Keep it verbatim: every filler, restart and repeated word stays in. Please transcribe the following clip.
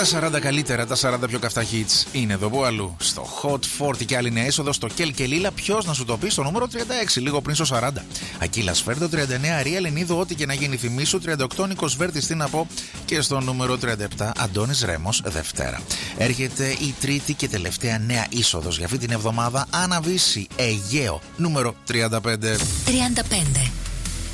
σαράντα καλύτερα, τα σαράντα πιο καυτά hits είναι εδώ που αλλού. Στο Hot σαράντα και άλλη νέα είσοδο στο Κέλ και Λίλα. Ποιος να σου το πει στο νούμερο τριάντα έξι, λίγο πριν στο σαράντα. Ακύλα Σφέρντο τριάντα εννέα, Ρία Λενίδου, ό,τι και να γίνει θυμίσου. τριάντα οκτώ, Νίκος Βέρτης, τι να πω. Και στο νούμερο τριάντα επτά, Αντώνης Ρέμος, Δευτέρα. Έρχεται η τρίτη και τελευταία νέα είσοδος για αυτή την εβδομάδα. Αναβίση Αιγαίο, νούμερο τριάντα πέντε. τριάντα πέντε.